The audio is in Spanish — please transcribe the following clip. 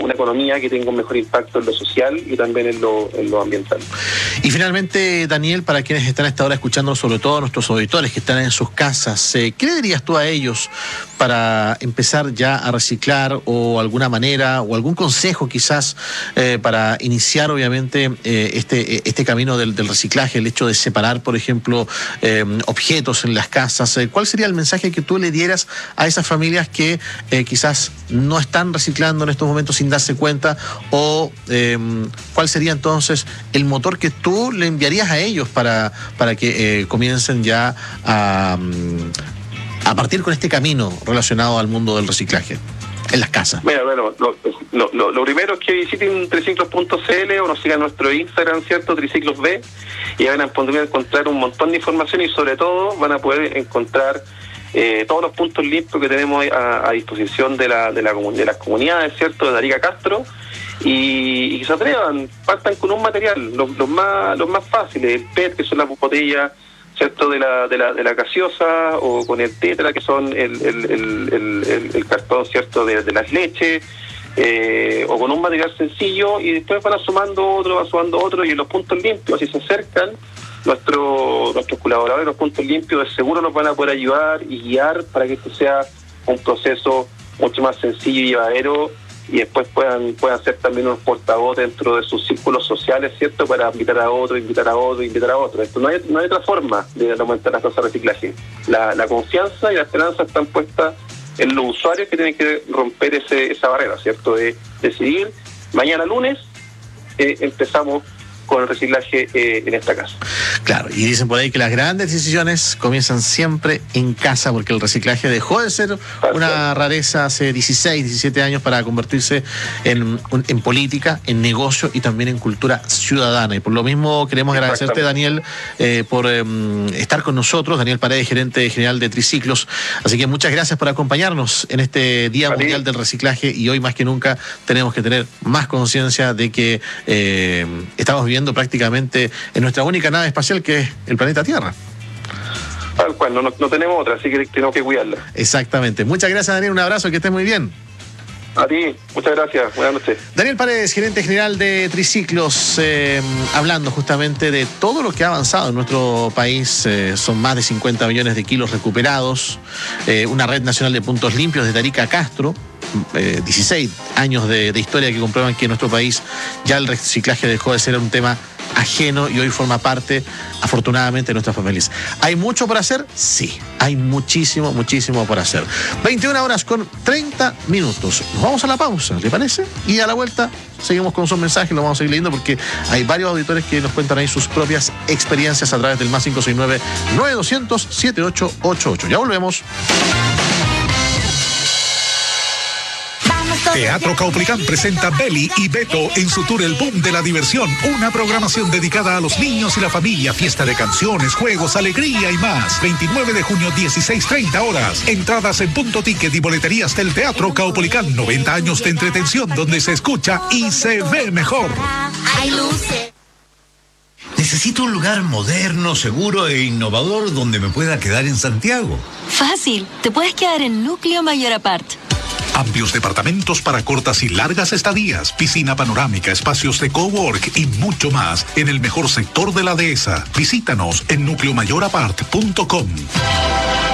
una economía que tenga un mejor impacto en lo social y también en lo ambiental. Y finalmente, Daniel, para quienes están a esta hora escuchando, sobre todo nuestros auditores que están en sus casas, ¿qué le dirías tú a ellos para empezar ya a reciclar, o alguna manera o algún consejo quizás para iniciar obviamente este camino del reciclaje, el hecho de separar, por ejemplo, objetos en las casas? ¿Cuál sería el mensaje que tú le dieras a esas familias que quizás no están reciclando en estos momentos sin darse cuenta? O ¿cuál sería entonces el motor que tú le enviarías a ellos para que comiencen ya a partir con este camino relacionado al mundo del reciclaje en las casas? Mira, bueno, lo primero es que visiten triciclos.cl o nos sigan nuestro Instagram, ¿cierto? Triciclosb, y van a poder encontrar un montón de información, y sobre todo van a poder encontrar todos los puntos limpios que tenemos a disposición de las comunidades, ¿cierto? De Arica Castro, y que se atrevan, partan con un material, los más fáciles, el PET, que son las botellas, ¿cierto? de la gaseosa, o con el tetra, que son el cartón, ¿cierto? de las leches, o con un material sencillo, y después van sumando otro, y en los puntos limpios, si se acercan nuestros colaboradores de los puntos limpios, de seguro nos van a poder ayudar y guiar para que esto sea un proceso mucho más sencillo y llevadero, y después puedan ser también unos portavoces dentro de sus círculos sociales, ¿cierto? Para invitar a otro. Esto no hay otra forma de aumentar las tasas de reciclaje. La confianza y la esperanza están puestas en los usuarios, que tienen que romper esa barrera, ¿cierto? De decidir, mañana lunes empezamos con el reciclaje en esta casa. Claro, y dicen por ahí que las grandes decisiones comienzan siempre en casa, porque el reciclaje dejó de ser una rareza hace 16, 17 años para convertirse en política, en negocio y también en cultura ciudadana. Y por lo mismo queremos agradecerte, Daniel, por estar con nosotros. Daniel Paredes, gerente general de Triciclos. Así que muchas gracias por acompañarnos en este Día Mundial del Reciclaje, y hoy más que nunca tenemos que tener más conciencia de que estamos viviendo prácticamente en nuestra única nave espacial, que es el planeta Tierra. Tal cual, no tenemos otra, así que tenemos que cuidarla. Exactamente. Muchas gracias, Daniel, un abrazo, que estés muy bien. A ti, muchas gracias, buenas noches. Daniel Paredes, gerente general de Triciclos, hablando justamente de todo lo que ha avanzado en nuestro país. Son más de 50 millones de kilos recuperados, una red nacional de puntos limpios desde Arica a Castro, 16 años de historia que comprueban que en nuestro país ya el reciclaje dejó de ser un tema ajeno y hoy forma parte, afortunadamente, de nuestras familias. ¿Hay mucho por hacer? Sí, hay muchísimo por hacer. 21:30. Nos vamos a la pausa, ¿le parece? Y a la vuelta seguimos con sus mensajes, lo vamos a seguir leyendo, porque hay varios auditores que nos cuentan ahí sus propias experiencias a través del más 569-9200-7888. Ya volvemos. Teatro Caupolicán presenta Beli y Beto en su tour El Boom de la Diversión, una programación dedicada a los niños y la familia, fiesta de canciones, juegos, alegría y más. 29 de junio, 16:30 horas. Entradas en Punto Ticket y boleterías del Teatro Caupolicán. 90 años de entretención donde se escucha y se ve mejor. Hay luces. Necesito un lugar moderno, seguro e innovador donde me pueda quedar en Santiago. Fácil, te puedes quedar en Núcleo Mayor Apart. Amplios departamentos para cortas y largas estadías, piscina panorámica, espacios de cowork y mucho más en el mejor sector de la dehesa. Visítanos en nucleomayorapart.com.